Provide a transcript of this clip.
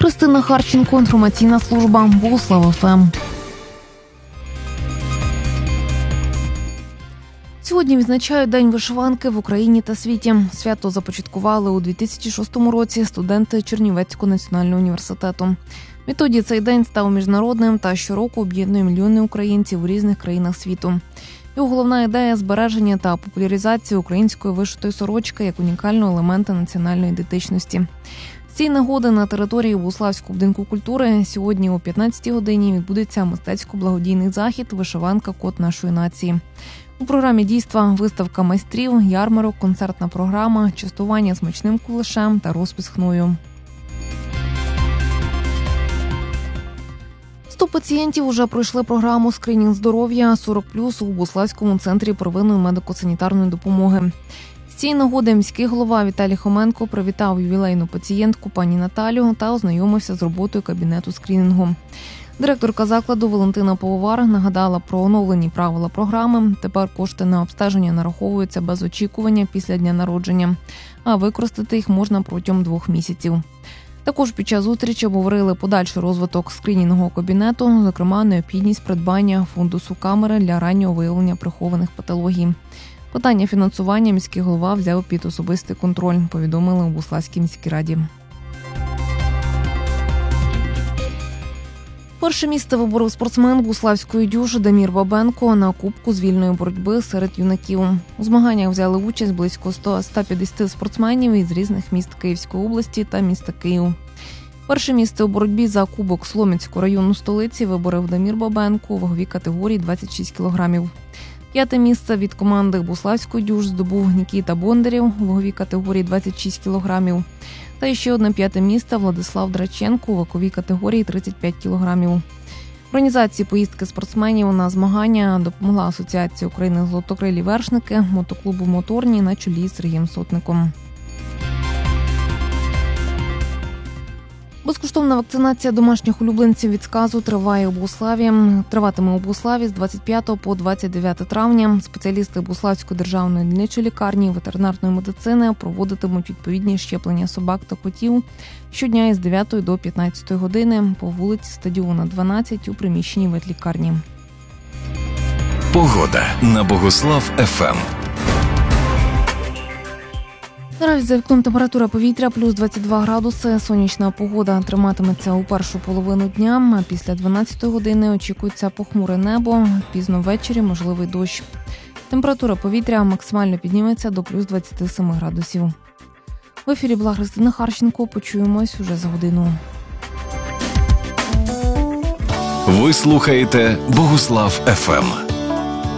Христина Харченко, інформаційна служба Богуслав ФМ. Сьогодні відзначають День вишиванки в Україні та світі. Свято започаткували у 2006 році студенти Чернівецького національного університету. Відтоді цей день став міжнародним та щороку об'єднує мільйони українців у різних країнах світу. Його головна ідея – збереження та популяризація української вишитої сорочки як унікального елемента національної ідентичності. З цієї нагоди на території Богуславського будинку культури сьогодні о 15-й годині відбудеться мистецько-благодійний захід «Вишиванка – код нашої нації». У програмі дійства виставка майстрів, ярмарок, концертна програма, частування смачним кулешем та розпис хною. 100 пацієнтів уже пройшли програму «Скринінг здоров'я 40+» у Богуславському центрі первинної медико-санітарної допомоги. З цієї нагоди міський голова Віталій Хоменко привітав ювілейну пацієнтку пані Наталю та ознайомився з роботою кабінету скринінгу. Директорка закладу Валентина Пивовар нагадала про оновлені правила програми. Тепер кошти на обстеження нараховуються без очікування після дня народження, а використати їх можна протягом 2 місяців. Також під час зустрічі обговорили подальший розвиток скринінгового кабінету, зокрема необхідність придбання фундусу камери для раннього виявлення прихованих патологій. Питання фінансування міський голова взяв під особистий контроль, повідомили у Богуславській міській раді. Перше місце виборов спортсмен богуславської дюж Дамір Бабенко на Кубку з вільної боротьби серед юнаків. У змаганнях взяли участь близько 150 спортсменів із різних міст Київської області та міста Київ. Перше місце у боротьбі за Кубок Слом'янського району столиці виборов Дамір Бабенко у ваговій категорії 26 кілограмів. 5-те місце від команди Богуславської дюж здобув Нікіта Бондарєв у ваговій категорії 26 кілограмів. Та ще одне 5-те місце Владислав Драченко у ваговій категорії 35 кілограмів. В організації поїздки спортсменів на змагання допомогла Асоціація України «Золотокрилі вершники» мотоклубу «Моторні» на чолі з Сергієм Сотником. Безкоштовна вакцинація домашніх улюбленців від сказу триває у Богуславі. Триватиме у Богуславі з 25 по 29 травня. Спеціалісти Богуславської державної дільничої лікарні ветеринарної медицини проводитимуть відповідні щеплення собак та котів щодня із 9 до 15 години по вулиці Стадіона, 12 у приміщенні ветлікарні. Погода на Богуслав ФМ. Наразі за вікном температура повітря плюс 22 градуси. Сонячна погода триматиметься у першу половину дня, а після 12 години очікується похмуре небо, пізно ввечері можливий дощ. Температура повітря максимально підніметься до плюс 27 градусів. В ефірі була Христина Харченко. Почуємось уже за годину. Ви слухаєте Богуслав ФМ.